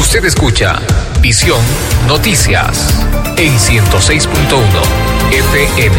Usted escucha Visión Noticias en 106.1 FM.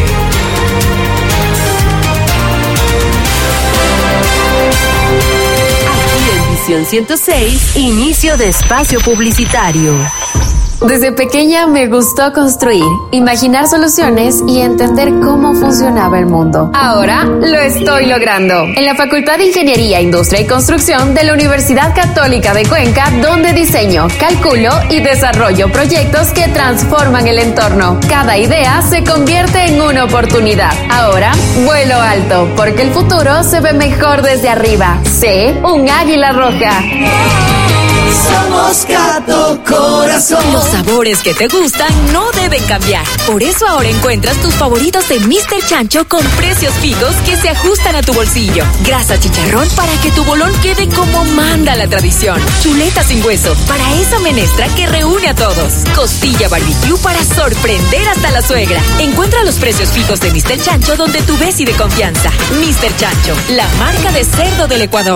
Aquí en Visión 106, inicio de espacio publicitario. Desde pequeña me gustó construir, imaginar soluciones y entender cómo funcionaba el mundo. Ahora lo estoy logrando. En la Facultad de Ingeniería, Industria y Construcción de la Universidad Católica de Cuenca, donde diseño, calculo y desarrollo proyectos que transforman el entorno. Cada idea se convierte en una oportunidad. Ahora vuelo alto, porque el futuro se ve mejor desde arriba. Sé un águila roja. Somos Gato Corazón. Los sabores que te gustan no deben cambiar. Por eso ahora encuentras tus favoritos de Mr. Chancho con precios fijos que se ajustan a tu bolsillo. Grasa chicharrón para que tu bolón quede como manda la tradición. Chuleta sin hueso para esa menestra que reúne a todos. Costilla barbecue para sorprender hasta la suegra. Encuentra los precios fijos de Mr. Chancho donde tu ves y de confianza. Mr. Chancho, la marca de cerdo del Ecuador.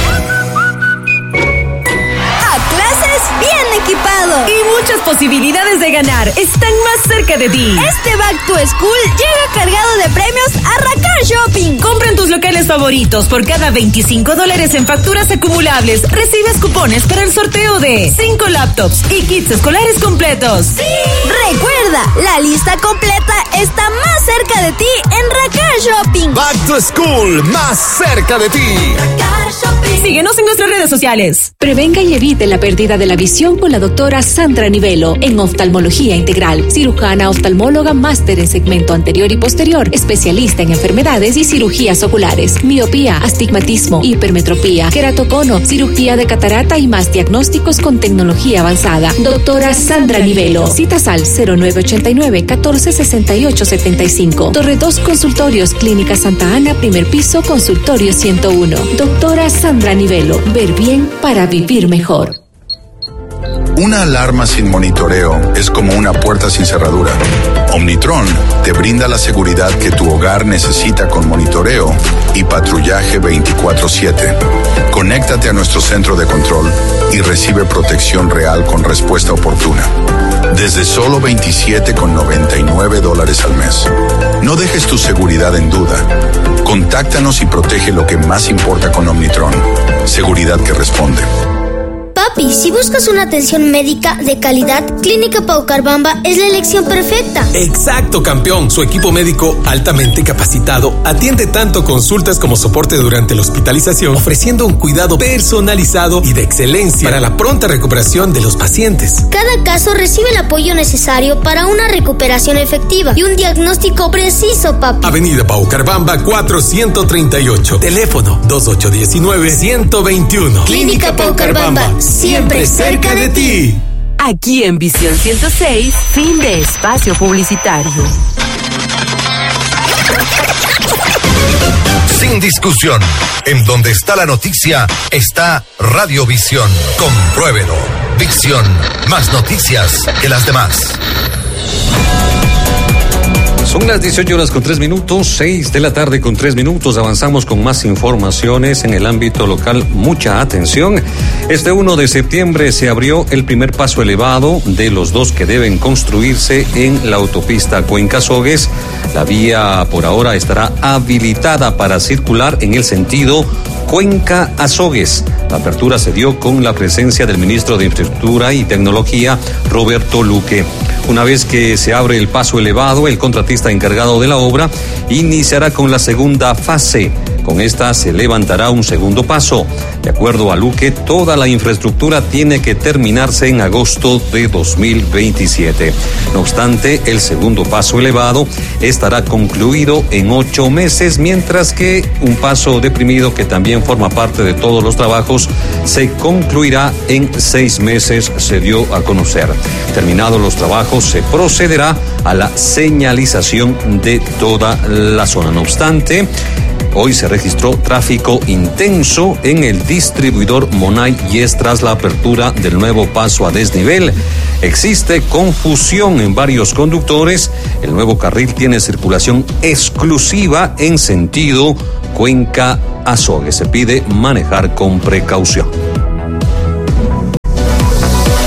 Bien equipado Y muchas posibilidades de ganar están más cerca de ti. Este Back to School llega cargado de premios a Racar Shopping. Compra en tus locales favoritos. Por cada $25 en facturas acumulables recibes cupones para el sorteo de 5 laptops y kits escolares completos. ¡Sí! Recuerda, la lista completa está más cerca de ti en Racar Shopping. Back to School, más cerca de ti. Racar Shopping. Síguenos en nuestras redes sociales. Prevenga y evite la pérdida de la visión con la doctora Sandra Nivelo en oftalmología integral, cirujana oftalmóloga máster en segmento anterior y posterior, especialista en enfermedades y cirugías oculares, miopía, astigmatismo, hipermetropía, queratocono, cirugía de catarata y más diagnósticos con tecnología avanzada. Doctora Sandra Nivelo. Citas al 0989 14 68 75. Torre 2 Consultorios, Clínica Santa Ana, primer piso, Consultorio 101. Doctora Sandra Nivelo. Ver bien para vivir mejor. Una alarma sin monitoreo es como una puerta sin cerradura. Omnitron te brinda la seguridad que tu hogar necesita con monitoreo y patrullaje 24/7. Conéctate a nuestro centro de control y recibe protección real con respuesta oportuna. Desde solo $27,99 al mes. No dejes tu seguridad en duda. Contáctanos y protege lo que más importa con Omnitron. Seguridad que responde. Papi, si buscas una atención médica de calidad, Clínica Paucarbamba es la elección perfecta. Exacto, campeón. Su equipo médico altamente capacitado atiende tanto consultas como soporte durante la hospitalización, ofreciendo un cuidado personalizado y de excelencia para la pronta recuperación de los pacientes. Cada caso recibe el apoyo necesario para una recuperación efectiva y un diagnóstico preciso, papi. Avenida Paucarbamba 438. Teléfono 2819-121. Clínica Paucarbamba. Siempre cerca de ti. Aquí en Visión 106, fin de espacio publicitario. Sin discusión, en donde está la noticia, está Radiovisión. Compruébelo. Visión, más noticias que las demás. Son las 18:03, 6 de la tarde con 3 minutos. Avanzamos con más informaciones en el ámbito local. Mucha atención. Este 1 de septiembre se abrió el primer paso elevado de los 2 que deben construirse en la autopista Cuenca-Azogues. La vía por ahora estará habilitada para circular en el sentido Cuenca-Azogues. La apertura se dio con la presencia del ministro de Infraestructura y Tecnología, Roberto Luque. Una vez que se abre el paso elevado, el contratista encargado de la obra iniciará con la segunda fase. Con esta se levantará un segundo paso. De acuerdo a Luque, toda la infraestructura tiene que terminarse en agosto de 2027. No obstante, el segundo paso elevado estará concluido en 8 meses, mientras que un paso deprimido, que también forma parte de todos los trabajos, se concluirá en 6 meses, se dio a conocer. Terminados los trabajos, se procederá a la señalización de toda la zona. No obstante, hoy se registró tráfico intenso en el distribuidor Monay y es tras la apertura del nuevo paso a desnivel. Existe confusión en varios conductores. El nuevo carril tiene circulación exclusiva en sentido Cuenca-Azogues. Se pide manejar con precaución.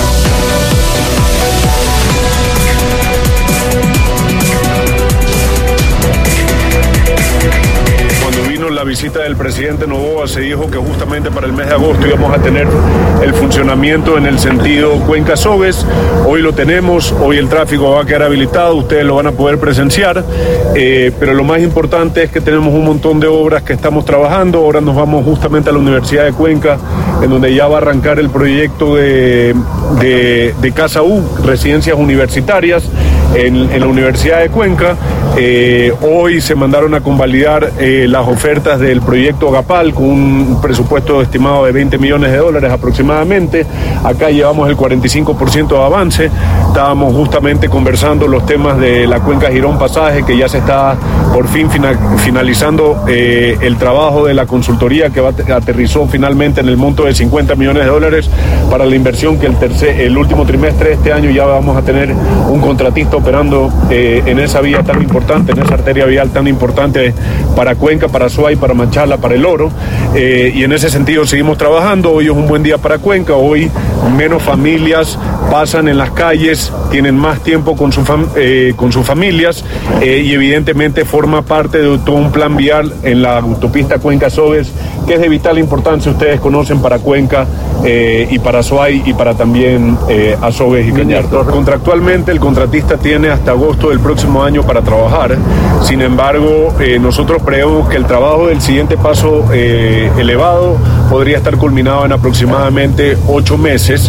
visita del presidente Noboa se dijo que justamente para el mes de agosto íbamos a tener el funcionamiento en el sentido Cuenca-Azogues. Hoy lo tenemos, hoy el tráfico va a quedar habilitado, ustedes lo van a poder presenciar, pero lo más importante es que tenemos un montón de obras que estamos trabajando. Ahora nos vamos justamente a la Universidad de Cuenca, en donde ya va a arrancar el proyecto de Casa U, residencias universitarias en la Universidad de Cuenca. Hoy se mandaron a convalidar las ofertas del proyecto Agapal con un presupuesto estimado de $20 millones aproximadamente. Acá llevamos el 45% de avance. Estábamos justamente conversando los temas de la Cuenca Girón Pasaje, que ya se está por fin finalizando el trabajo de la consultoría, que aterrizó finalmente en el monto de $50 millones para la inversión, que el último trimestre de este año ya vamos a tener un contratista operando en esa vía tan importante, en esa arteria vial tan importante para Cuenca, para Azuay, para Machala, para El Oro, y en ese sentido seguimos trabajando. Hoy es un buen día para Cuenca, hoy menos familias pasan en las calles, tienen más tiempo con sus familias, y evidentemente forma parte de todo un plan vial en la autopista Cuenca-Azogues, que es de vital importancia, ustedes conocen, para Cuenca y para Azuay y para también Azogues y Cañar. Contractualmente el contratista tiene hasta agosto del próximo año para trabajar. Sin embargo, nosotros prevemos que el trabajo del siguiente paso elevado podría estar culminado en aproximadamente 8 meses.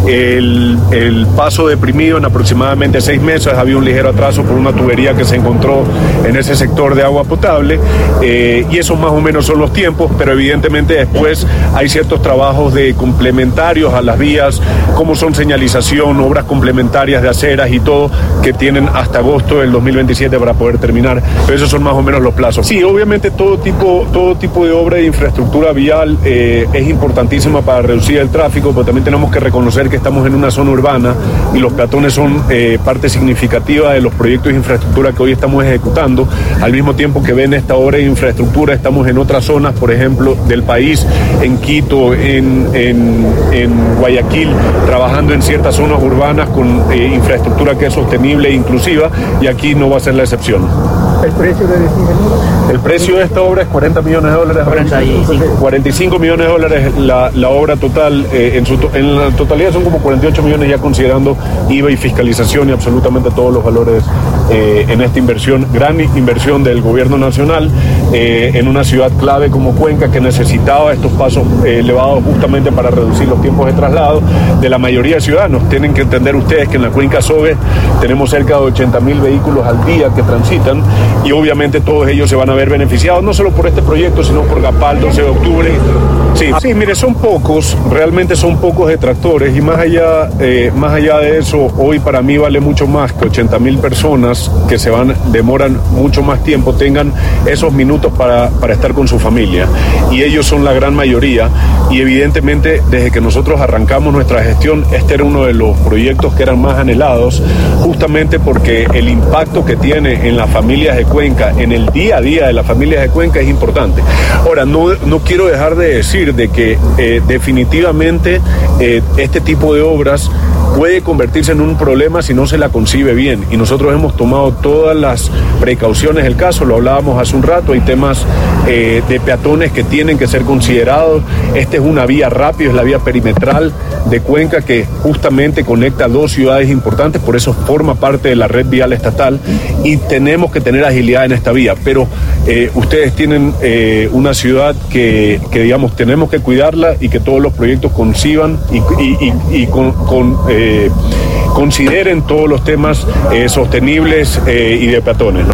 El paso deprimido en aproximadamente 6 meses. Había un ligero atraso por una tubería que se encontró en ese sector de agua potable, y esos más o menos son los tiempos, pero evidentemente después hay ciertos trabajos complementarios a las vías, como son señalización, obras complementarias de aceras y todo, que tienen hasta agosto del 2027 para poder terminar, pero esos son más o menos los plazos. Sí, obviamente todo tipo de obra de infraestructura vial es importantísima para reducir el tráfico, pero también tenemos que reconocer que estamos en una zona urbana y los peatones son parte significativa de los proyectos de infraestructura que hoy estamos ejecutando. Al mismo tiempo que ven esta obra de infraestructura, estamos en otras zonas, por ejemplo, del país, en Quito, en Guayaquil, trabajando en ciertas zonas urbanas con infraestructura que es sostenible e inclusiva, y aquí no va a ser la excepción. ¿El precio de El precio de esta obra es $40 millones. 45 millones de dólares la obra total. En la totalidad son como 48 millones, ya considerando IVA y fiscalización y absolutamente todos los valores en esta inversión, gran inversión del gobierno nacional, en una ciudad clave como Cuenca, que necesitaba estos pasos elevados justamente para reducir los tiempos de traslado de la mayoría de ciudadanos. Tienen que entender ustedes que en la Cuenca Azogues tenemos cerca de 80.000 vehículos al día que transitan, y obviamente todos ellos se van a ver beneficiados, no solo por este proyecto, sino por Gapal 12 de octubre. Sí, mire, son pocos, realmente son pocos detractores, y más allá de eso, hoy para mí vale mucho más que 80.000 personas que demoran mucho más tiempo, tengan esos minutos para estar con su familia, y ellos son la gran mayoría. Y evidentemente desde que nosotros arrancamos nuestra gestión, este era uno de los proyectos que eran más anhelados, justamente porque el impacto que tiene en las familias de Cuenca, en el día a día de las familias de Cuenca, es importante. Ahora, no quiero dejar de decir de que definitivamente este tipo de obras puede convertirse en un problema si no se la concibe bien, y nosotros hemos tomado todas las precauciones del caso. Lo hablábamos hace un rato, hay temas de peatones que tienen que ser considerados. Esta es una vía rápida, es la vía perimetral de Cuenca, que justamente conecta dos ciudades importantes, por eso forma parte de la red vial estatal, y tenemos que tener agilidad en esta vía. Pero ustedes tienen una ciudad que digamos tenemos que cuidarla, y que todos los proyectos conciban y consideren todos los temas sostenibles y de peatones, ¿no?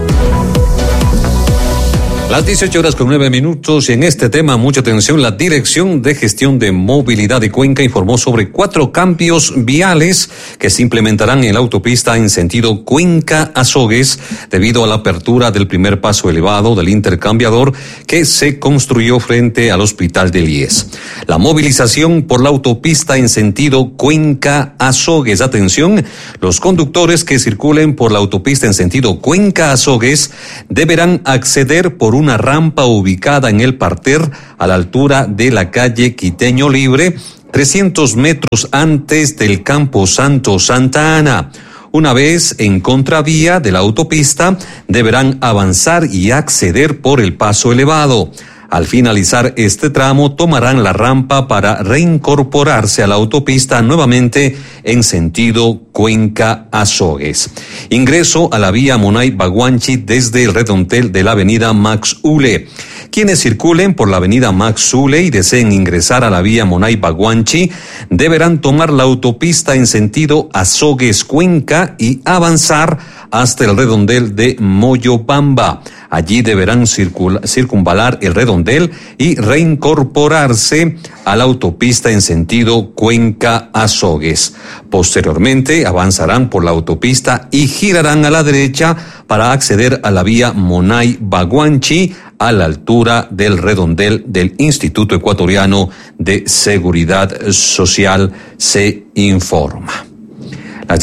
Las 18:09, y en este tema, mucha atención. La Dirección de Gestión de Movilidad de Cuenca informó sobre 4 cambios viales que se implementarán en la autopista en sentido Cuenca-Azogues debido a la apertura del primer paso elevado del intercambiador que se construyó frente al Hospital del IES. La movilización por la autopista en sentido Cuenca-Azogues. Atención, los conductores que circulen por la autopista en sentido Cuenca-Azogues deberán acceder por una rampa ubicada en el parter a la altura de la calle Quiteño Libre, 300 metros antes del Campo Santo Santa Ana. Una vez en contravía de la autopista, deberán avanzar y acceder por el paso elevado. Al finalizar este tramo, tomarán la rampa para reincorporarse a la autopista nuevamente en sentido Cuenca-Azogues. Ingreso a la vía Monay-Baguanchi desde el redondel de la avenida Max Ule. Quienes circulen por la avenida Max Ule y deseen ingresar a la vía Monay-Baguanchi deberán tomar la autopista en sentido Azogues-Cuenca y avanzar hasta el redondel de Moyobamba. Allí deberán circunvalar el redondel y reincorporarse a la autopista en sentido Cuenca-Azogues. Posteriormente avanzarán por la autopista y girarán a la derecha para acceder a la vía Monay-Baguanchi a la altura del redondel del Instituto Ecuatoriano de Seguridad Social, se informa. Las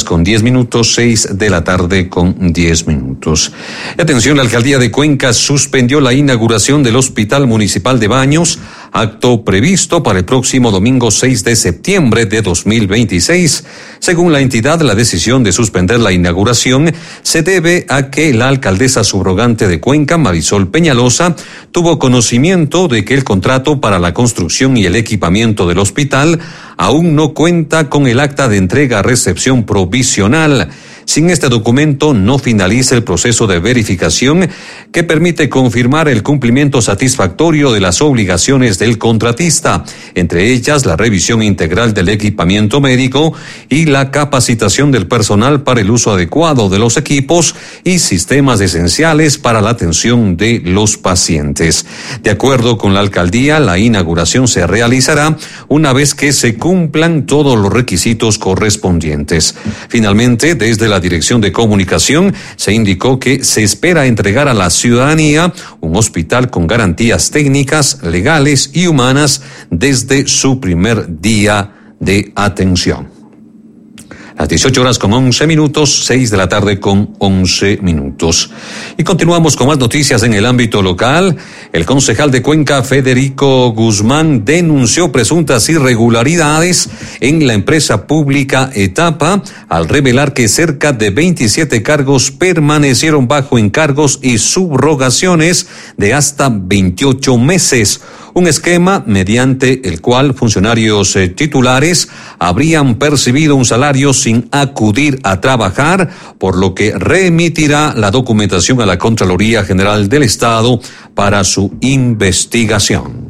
18:10, 6 de la tarde con 10 minutos. Atención, la alcaldía de Cuenca suspendió la inauguración del Hospital Municipal de Baños, acto previsto para el próximo domingo 6 de septiembre de 2026. Según la entidad, la decisión de suspender la inauguración se debe a que la alcaldesa subrogante de Cuenca, Marisol Peñalosa, tuvo conocimiento de que el contrato para la construcción y el equipamiento del hospital aún no cuenta con el acta de entrega-recepción provisional. Sin este documento no finaliza el proceso de verificación que permite confirmar el cumplimiento satisfactorio de las obligaciones del contratista, entre ellas la revisión integral del equipamiento médico y la capacitación del personal para el uso adecuado de los equipos y sistemas esenciales para la atención de los pacientes. De acuerdo con la alcaldía, la inauguración se realizará una vez que se cumplan todos los requisitos correspondientes. Finalmente, desde la Dirección de Comunicación se indicó que se espera entregar a la ciudadanía un hospital con garantías técnicas, legales y humanas desde su primer día de atención. Las 18:11, 6 de la tarde con 11 minutos. Y continuamos con más noticias en el ámbito local. El concejal de Cuenca, Federico Guzmán, denunció presuntas irregularidades en la empresa pública Etapa al revelar que cerca de 27 cargos permanecieron bajo encargos y subrogaciones de hasta 28 meses. Un esquema mediante el cual funcionarios titulares habrían percibido un salario sin acudir a trabajar, por lo que remitirá la documentación a la Contraloría General del Estado para su investigación.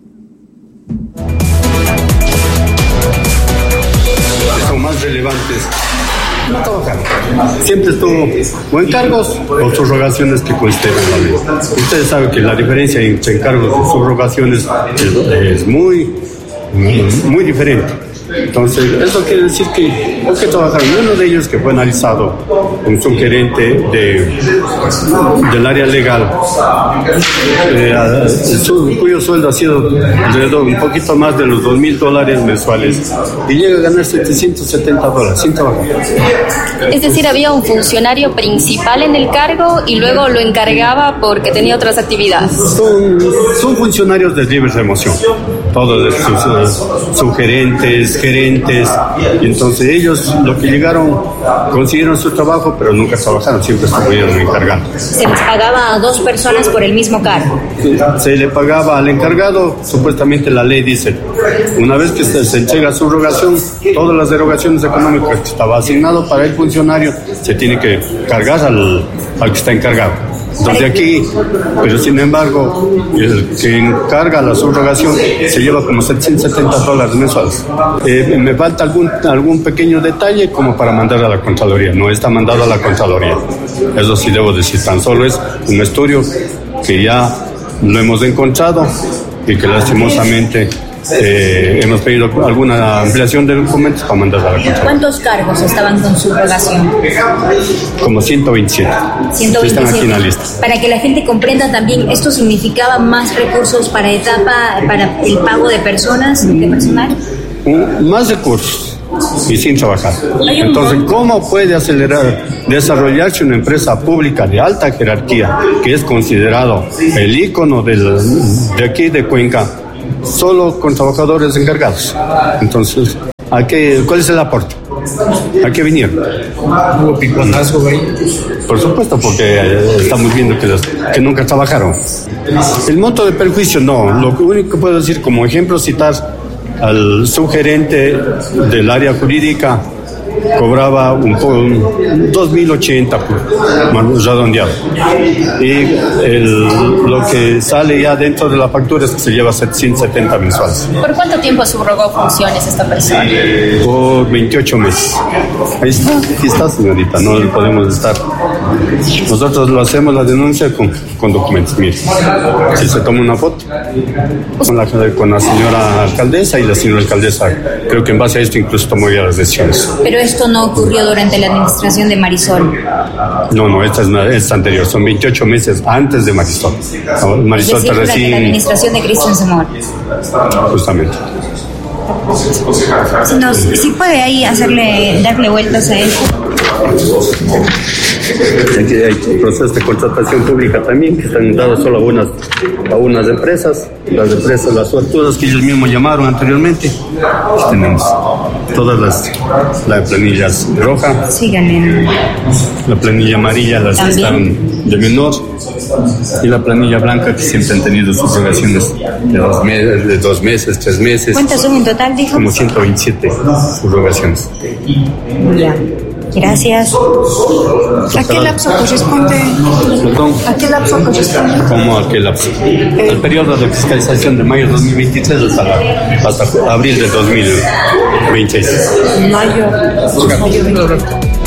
Son más relevantes. No trabajaron. Siempre estuvo o encargos o subrogaciones que consideran la ley. Ustedes saben que la diferencia entre encargos y subrogaciones es muy diferente. Entonces, eso quiere decir que los que trabajaron, uno de ellos que fue analizado un subgerente del área legal, cuyo sueldo ha sido alrededor un poquito más de los $2,000 mensuales y llega a ganar $770 sin trabajar. Es decir, había un funcionario principal en el cargo y luego lo encargaba porque tenía otras actividades. Son funcionarios de libre remoción, todos subgerentes, gerentes, y entonces ellos lo que llegaron consiguieron su trabajo, pero nunca trabajaron, siempre estuvieron encargando. ¿Se les pagaba a 2 personas por el mismo cargo? Se le pagaba al encargado, supuestamente la ley dice, una vez que se entrega su subrogación, todas las derogaciones económicas que estaba asignado para el funcionario se tiene que cargar al que está encargado. Entonces aquí, pero sin embargo, el que encarga la subrogación se lleva como $770 mensuales. Me falta algún pequeño detalle como para mandar a la Contraloría. No está mandado a la Contraloría. Eso sí debo decir, tan solo es un estudio que ya lo hemos encontrado y que lastimosamente hemos pedido alguna ampliación de documentos para mandar a la Contraloría. ¿Cuántos cargos estaban con subrogación? Como 127. 127. Están aquí en la lista. Para que la gente comprenda también, ¿esto significaba más recursos para Etapa, para el pago de personas, de personal? Más recursos y sin trabajar. Entonces, ¿cómo puede desarrollarse una empresa pública de alta jerarquía que es considerado el ícono de aquí de Cuenca, solo con trabajadores encargados? Entonces, ¿cuál es el aporte? ¿A qué vinieron? ¿Hubo piconazo ahí? Por supuesto, porque estamos viendo que nunca trabajaron. El monto de perjuicio no. Lo único que puedo decir como ejemplo, citar al subgerente del área jurídica, cobraba un 2.080 redondeado, y lo que sale ya dentro de la factura es que se lleva 770 mensuales. ¿Por cuánto tiempo subrogó funciones esta persona? Por 28 meses. Ahí está, aquí está, señorita, no podemos estar. Nosotros lo hacemos la denuncia con documentos. Mire, si se toma una foto con la señora alcaldesa, y la señora alcaldesa, creo que en base a esto incluso tomó ya las decisiones. Pero esto no ocurrió durante la administración de Marisol. No, esta es anterior, son 28 meses antes de Marisol. Marisol es decir, durante la administración de Cristian Zamora. Justamente. Si puede ahí darle vueltas a eso. Aquí hay procesos de contratación pública también que están dados solo a unas empresas. Las suertudas que ellos mismos llamaron anteriormente. Aquí tenemos todas las planillas rojas. Síganme. La planilla amarilla, las que están de menor, y la planilla blanca, que siempre han tenido subrogaciones de 2 meses, 3 meses. ¿Cuántas son en total, dijo? Como 127 subrogaciones. Ya. Gracias. ¿A qué lapso corresponde? ¿Perdón? ¿A qué lapso corresponde? ¿Cómo a qué lapso? El periodo de fiscalización de mayo de 2023 hasta abril de 2026. Mayo 2023.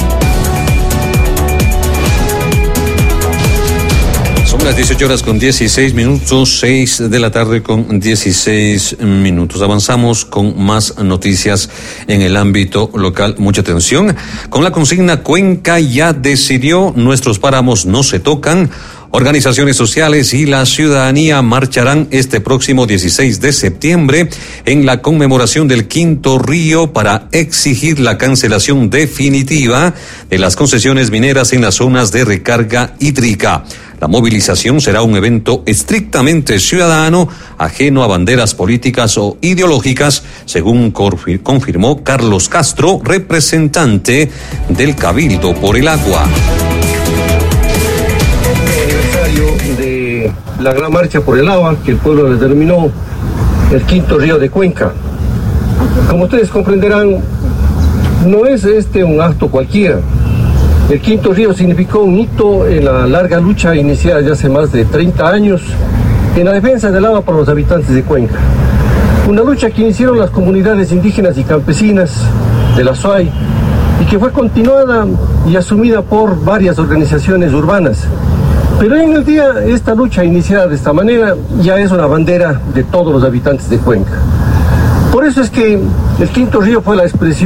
Las 18 horas con 16 minutos, 6 de la tarde con 16 minutos. Avanzamos con más noticias en el ámbito local. Mucha atención. Con la consigna Cuenca ya decidió, nuestros páramos no se tocan. Organizaciones sociales y la ciudadanía marcharán este próximo 16 de septiembre en la conmemoración del Quinto Río para exigir la cancelación definitiva de las concesiones mineras en las zonas de recarga hídrica. La movilización será un evento estrictamente ciudadano, ajeno a banderas políticas o ideológicas, según confirmó Carlos Castro, representante del Cabildo por el Agua. De la gran marcha por el agua, que el pueblo determinó el Quinto Río de Cuenca. Como ustedes comprenderán, no es un acto cualquiera. El Quinto Río significó un hito en la larga lucha iniciada ya hace más de 30 años en la defensa del agua para los habitantes de Cuenca. Una lucha que iniciaron las comunidades indígenas y campesinas de la SUAY y que fue continuada y asumida por varias organizaciones urbanas. Pero en el día, esta lucha iniciada de esta manera ya es una bandera de todos los habitantes de Cuenca. Por eso es que el Quinto Río fue una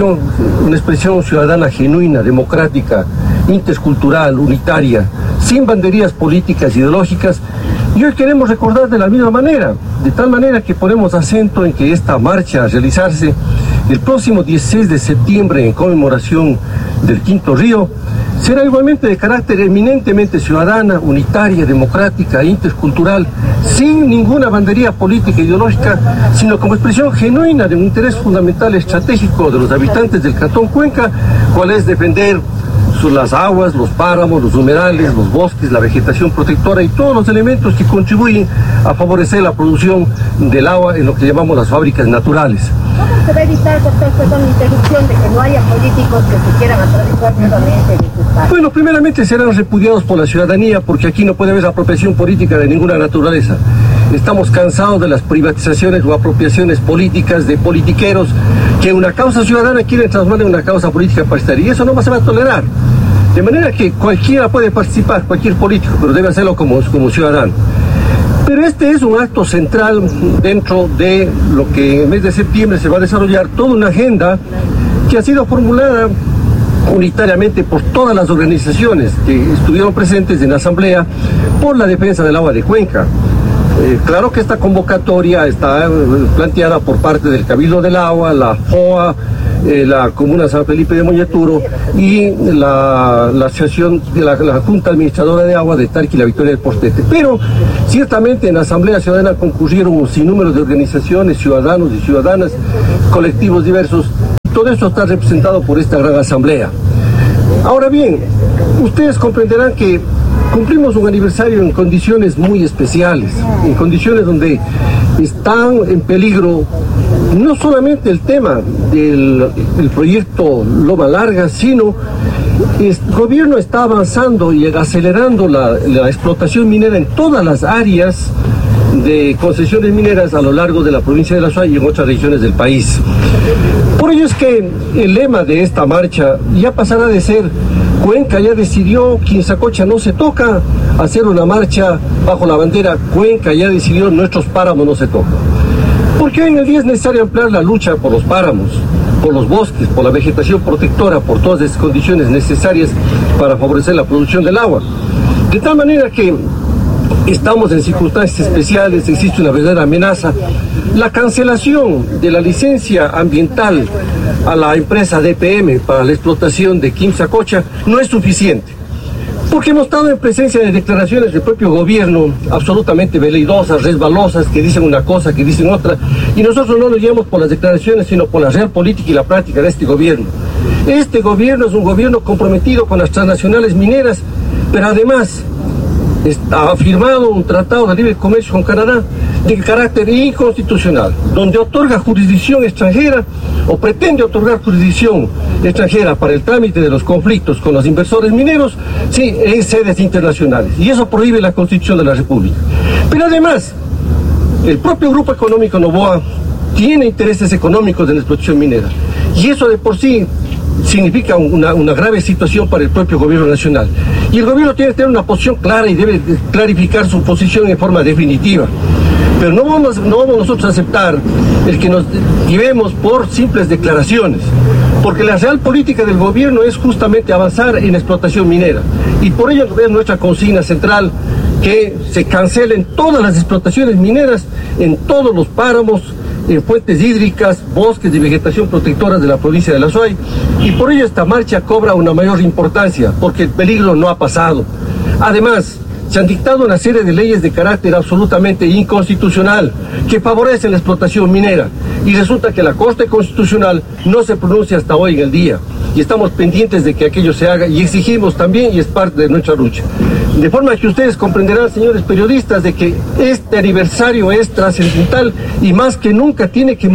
expresión ciudadana genuina, democrática, intercultural, unitaria, sin banderías políticas ideológicas. Y hoy queremos recordar de la misma manera, de tal manera que ponemos acento en que esta marcha a realizarse el próximo 16 de septiembre en conmemoración del Quinto Río será igualmente de carácter eminentemente ciudadana, unitaria, democrática, intercultural, sin ninguna bandería política e ideológica, sino como expresión genuina de un interés fundamental estratégico de los habitantes del Cantón Cuenca, cual es defender las aguas, los páramos, los humedales, los bosques, la vegetación protectora y todos los elementos que contribuyen a favorecer la producción del agua en lo que llamamos las fábricas naturales. ¿Cómo se va a evitar, doctor, perdón, interrupción de que no haya políticos que se quieran atravesar nuevamente de sus partes? Bueno, primeramente serán repudiados por la ciudadanía porque aquí no puede haber apropiación política de ninguna naturaleza. Estamos cansados de las privatizaciones o apropiaciones políticas de politiqueros que una causa ciudadana quieren transformar en una causa política partidaria, y eso no se va a tolerar. De manera que cualquiera puede participar, cualquier político, pero debe hacerlo como ciudadano. Pero este es un acto central dentro de lo que en el mes de septiembre se va a desarrollar toda una agenda que ha sido formulada unitariamente por todas las organizaciones que estuvieron presentes en la asamblea por la defensa del agua de Cuenca. Claro que esta convocatoria está planteada por parte del Cabildo del Agua, la FOA, la Comuna San Felipe de Moyaturo y la asociación de la Junta Administradora de Agua de Tarqui y la Victoria del Portete. Pero ciertamente en la Asamblea Ciudadana concurrieron un sinnúmero de organizaciones, ciudadanos y ciudadanas, colectivos diversos todo eso está representado por esta gran asamblea. Ahora bien, ustedes comprenderán que cumplimos un aniversario en condiciones muy especiales, en condiciones donde están en peligro no solamente el tema del proyecto Loma Larga, sino el gobierno está avanzando y acelerando la explotación minera en todas las áreas de concesiones mineras a lo largo de la provincia de La Suay y en otras regiones del país. Por ello es que el lema de esta marcha ya pasará de ser Cuenca ya decidió, Quinzacocha no se toca, hacer una marcha bajo la bandera Cuenca ya decidió, nuestros páramos no se tocan. Porque hoy en el día es necesario ampliar la lucha por los páramos, por los bosques, por la vegetación protectora, por todas esas condiciones necesarias para favorecer la producción del agua. De tal manera que estamos en circunstancias especiales, existe una verdadera amenaza. La cancelación de la licencia ambiental a la empresa DPM para la explotación de Quinzacocha no es suficiente, porque hemos estado en presencia de declaraciones del propio gobierno absolutamente veleidosas, resbalosas, que dicen una cosa, que dicen otra, y nosotros no nos guiamos por las declaraciones, sino por la real política y la práctica de este gobierno. Este gobierno es un gobierno comprometido con las transnacionales mineras, pero además ha firmado un tratado de libre comercio con Canadá de carácter inconstitucional, donde otorga jurisdicción extranjera o pretende otorgar jurisdicción extranjera para el trámite de los conflictos con los inversores mineros, sí, en sedes internacionales, y eso prohíbe la Constitución de la República. Pero además, el propio Grupo Económico Noboa tiene intereses económicos en la explotación minera, y eso de por sí significa una grave situación para el propio gobierno nacional. Y el gobierno tiene que tener una posición clara y debe clarificar su posición en forma definitiva. Pero no vamos nosotros a aceptar el que nos llevemos por simples declaraciones, porque la real política del gobierno es justamente avanzar en explotación minera. Y por ello es nuestra consigna central que se cancelen todas las explotaciones mineras en todos los páramos, en fuentes hídricas, bosques y vegetación protectora de la provincia de La Suay, y por ello esta marcha cobra una mayor importancia, porque el peligro no ha pasado. Además, se han dictado una serie de leyes de carácter absolutamente inconstitucional que favorecen la explotación minera, y resulta que la Corte Constitucional no se pronuncia hasta hoy en el día, y estamos pendientes de que aquello se haga, y exigimos también, y es parte de nuestra lucha. De forma que ustedes comprenderán, señores periodistas, de que este aniversario es trascendental y más que nunca tenemos que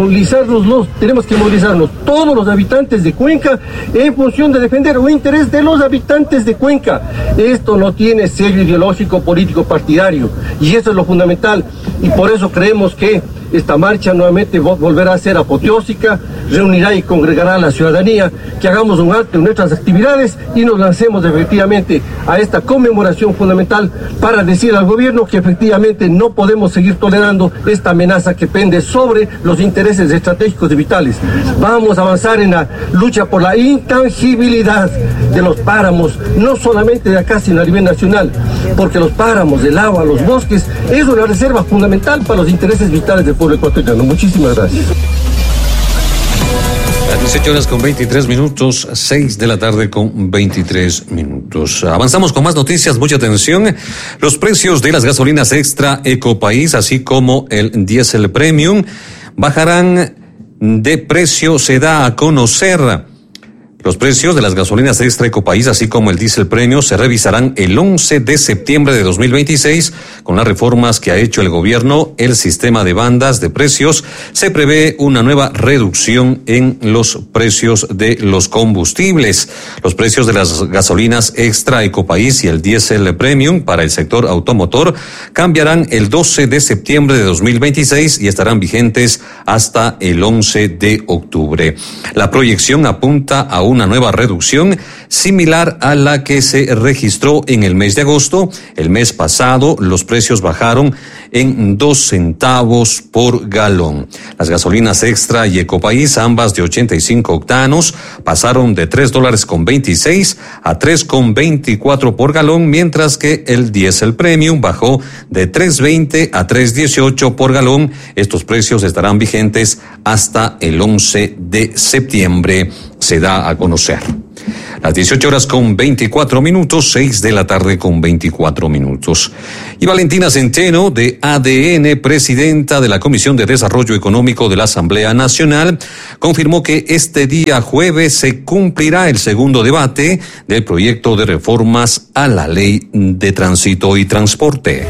movilizarnos todos los habitantes de Cuenca en función de defender un interés de los habitantes de Cuenca. Esto no tiene sello ideológico, político, partidario, y eso es lo fundamental, y por eso creemos que esta marcha nuevamente volverá a ser apoteósica, reunirá y congregará a la ciudadanía, que hagamos un alto en nuestras actividades y nos lancemos efectivamente a esta conmemoración fundamental para decir al gobierno que efectivamente no podemos seguir tolerando esta amenaza que pende sobre los intereses estratégicos y vitales. Vamos a avanzar en la lucha por la intangibilidad de los páramos, no solamente de acá, sino a nivel nacional, porque los páramos, el agua, los bosques, es una reserva fundamental para los intereses vitales del pueblo ecuatoriano. Muchísimas gracias. A 18:23, 6 de la tarde con 23 minutos. Avanzamos con más noticias, mucha atención. Los precios de las gasolinas extra Ecopaís, así como el diésel premium, bajarán de precio, se da a conocer. Los precios de las gasolinas extra Ecopaís, así como el diésel premium, se revisarán el 11 de septiembre de 2026. Con las reformas que ha hecho el gobierno, el sistema de bandas de precios, se prevé una nueva reducción en los precios de los combustibles. Los precios de las gasolinas extra Ecopaís y el diésel premium para el sector automotor cambiarán el 12 de septiembre de 2026 y estarán vigentes hasta el 11 de octubre. La proyección apunta a una nueva reducción similar a la que se registró en el mes de agosto. El mes pasado los precios bajaron en 2 centavos por galón. Las gasolinas extra y Ecopaís, ambas de 85 octanos, pasaron de $3.26 a $3.24 por galón, mientras que el diésel premium bajó de $3.20 a $3.18 por galón. Estos precios estarán vigentes hasta el 11 de septiembre, se da a conocer. Las 18 horas con 24 minutos, 6 de la tarde con 24 minutos. Y Valentina Centeno, de ADN, presidenta de la Comisión de Desarrollo Económico de la Asamblea Nacional, confirmó que este día jueves se cumplirá el segundo debate del proyecto de reformas a la Ley de Tránsito y Transporte.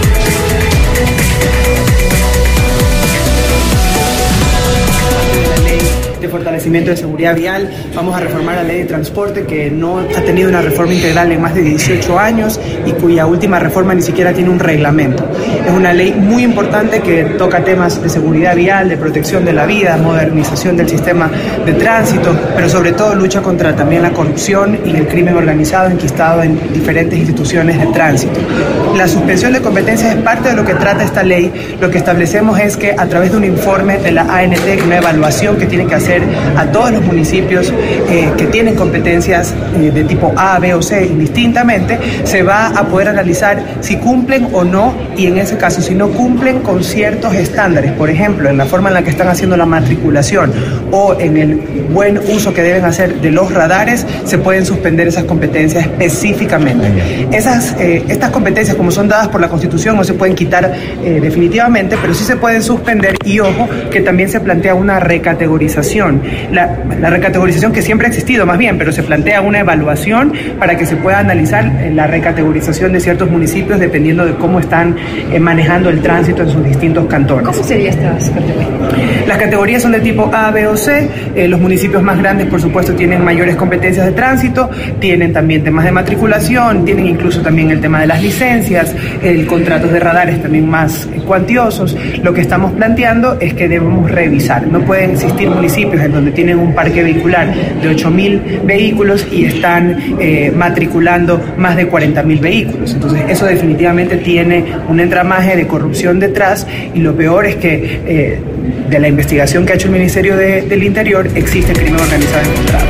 Fortalecimiento de seguridad vial, vamos a reformar la ley de transporte que no ha tenido una reforma integral en más de 18 años y cuya última reforma ni siquiera tiene un reglamento. Es una ley muy importante que toca temas de seguridad vial, de protección de la vida, modernización del sistema de tránsito, pero sobre todo lucha contra también la corrupción y el crimen organizado enquistado en diferentes instituciones de tránsito. La suspensión de competencias es parte de lo que trata esta ley. Lo que establecemos es que a través de un informe de la ANT, una evaluación que tiene que hacer a todos los municipios que tienen competencias de tipo A, B o C indistintamente, se va a poder analizar si cumplen o no, y en ese caso si no cumplen con ciertos estándares, por ejemplo en la forma en la que están haciendo la matriculación o en el buen uso que deben hacer de los radares, se pueden suspender esas competencias específicamente. Estas competencias, como son dadas por la Constitución, no se pueden quitar definitivamente, pero sí se pueden suspender, y ojo que también se plantea una recategorización. La recategorización que siempre ha existido más bien, pero se plantea una evaluación para que se pueda analizar la recategorización de ciertos municipios dependiendo de cómo están manejando el tránsito en sus distintos cantones. ¿Cómo serían estas categorías? Las categorías son de tipo A, B o C. Los municipios más grandes, por supuesto, tienen mayores competencias de tránsito, tienen también temas de matriculación, tienen incluso también el tema de las licencias, contratos de radares también más cuantiosos. Lo que estamos planteando es que debemos revisar. No pueden existir municipios en donde tienen un parque vehicular de 8.000 vehículos y están matriculando más de 40.000 vehículos. Entonces eso definitivamente tiene un entramaje de corrupción detrás, y lo peor es que de la investigación que ha hecho el Ministerio del Interior existe crimen organizado encontrado.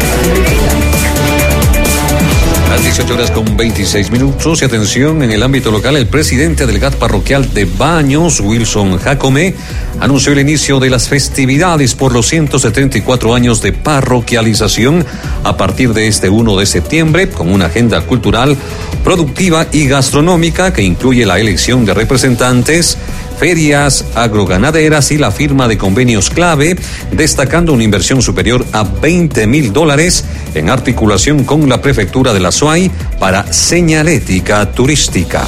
Las 18 horas con 26 minutos. Y atención, en el ámbito local, el presidente del GAT parroquial de Baños, Wilson Jacome, anunció el inicio de las festividades por los 174 años de parroquialización a partir de este 1 de septiembre, con una agenda cultural, productiva y gastronómica que incluye la elección de representantes, ferias agroganaderas y la firma de convenios clave, destacando una inversión superior a $20,000 en articulación con la prefectura de la SUAY para señalética turística.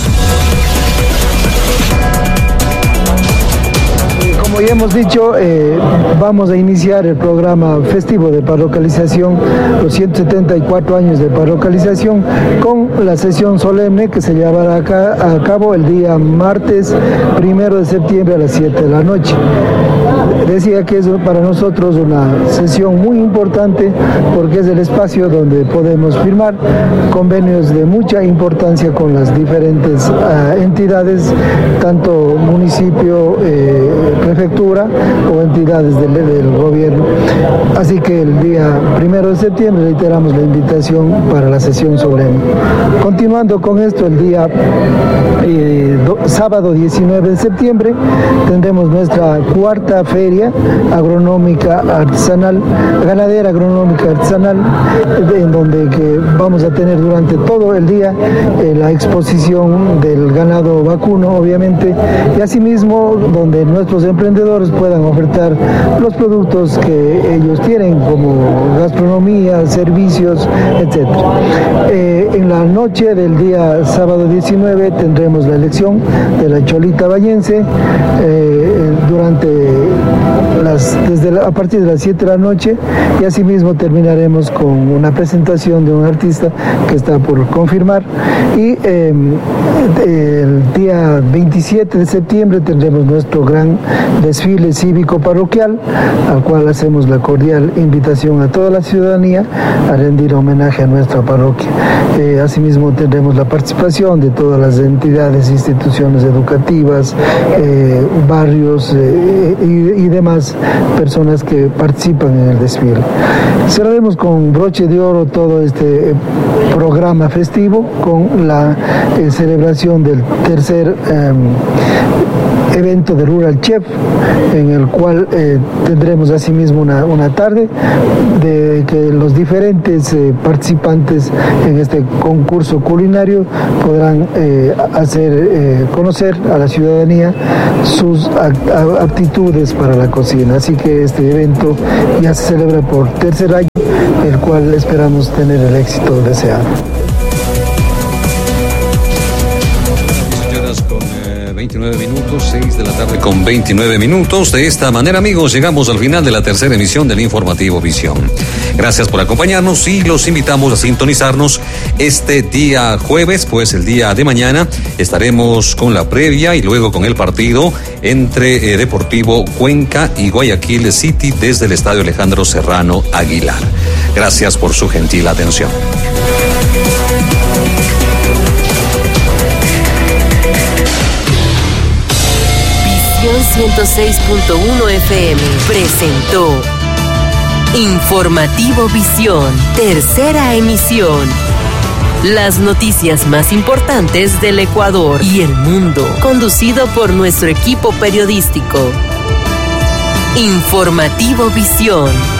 Como ya hemos dicho, vamos a iniciar el programa festivo de parroquialización, los 174 años de parroquialización, con la sesión solemne que se llevará a cabo el día martes 1 de septiembre a las 7 de la noche. Decía que es para nosotros una sesión muy importante porque es el espacio donde podemos firmar convenios de mucha importancia con las diferentes entidades, tanto municipio, prefectura o entidades del gobierno. Así que el día 1 de septiembre reiteramos la invitación para la sesión solemne. Continuando con esto, el día sábado 19 de septiembre tendremos nuestra cuarta feria agronómica artesanal, ganadera agronómica artesanal, en donde que vamos a tener durante todo el día la exposición del ganado vacuno, obviamente, y asimismo donde nuestros emprendedores puedan ofertar los productos que ellos tienen, como gastronomía, servicios, etc. En la noche del día sábado 19 tendremos la elección de la Cholita Vallense a partir de las 7 de la noche, y asimismo terminaremos con una presentación de un artista que está por confirmar, y el día 27 de septiembre tendremos nuestro gran desfile cívico parroquial, al cual hacemos la cordial invitación a toda la ciudadanía a rendir homenaje a nuestra parroquia. Asimismo tendremos la participación de todas las entidades, instituciones educativas, barrios, funcionarios y demás personas que participan en el desfile. Cerraremos con broche de oro todo este programa festivo con la celebración del tercer evento de Rural Chef, en el cual tendremos asimismo una tarde de que los diferentes participantes en este concurso culinario podrán hacer conocer a la ciudadanía sus aptitudes para la cocina. Así que este evento ya se celebra por tercer año, el cual esperamos tener el éxito deseado. 29 minutos, 6 de la tarde con 29 minutos. De esta manera, amigos, llegamos al final de la tercera emisión del Informativo Visión. Gracias por acompañarnos y los invitamos a sintonizarnos este día jueves, pues el día de mañana estaremos con la previa y luego con el partido entre Deportivo Cuenca y Guayaquil City desde el Estadio Alejandro Serrano Aguilar. Gracias por su gentil atención. Visión 106.1 FM presentó Informativo Visión, tercera emisión. Las noticias más importantes del Ecuador y el mundo, conducido por nuestro equipo periodístico. Informativo Visión.